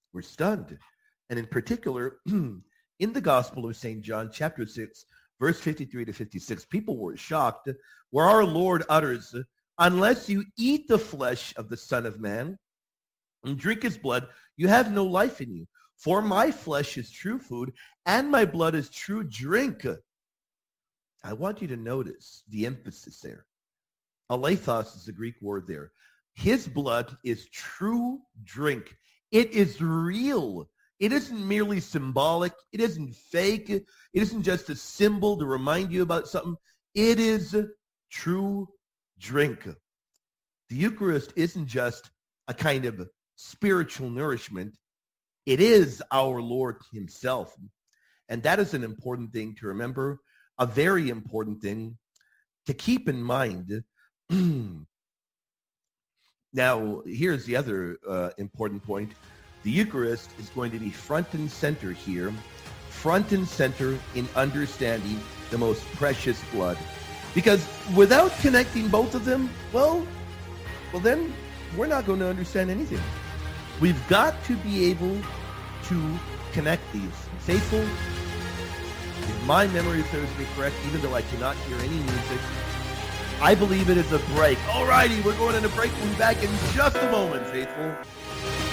were stunned. And in particular, in the Gospel of St. John, chapter 6, verse 53 to 56, people were shocked where our Lord utters, unless you eat the flesh of the Son of Man and drink his blood, you have no life in you. For my flesh is true food, and my blood is true drink. I want you to notice the emphasis there. Aleithos is the Greek word there. His blood is true drink. It is real. It isn't merely symbolic. It isn't fake. It isn't just a symbol to remind you about something. It is true drink. The Eucharist isn't just a kind of spiritual nourishment. It is our Lord himself. And that is an important thing to remember, a very important thing to keep in mind. Now, here's the other important point. The Eucharist is going to be front and center here, front and center in understanding the most precious blood. Because without connecting both of them, well, then we're not going to understand anything. We've got to be able to connect these. Faithful, if my memory serves me correct, even though I cannot hear any music, I believe it is a break. All righty, we're going on a break. We'll be back in just a moment, Faithful.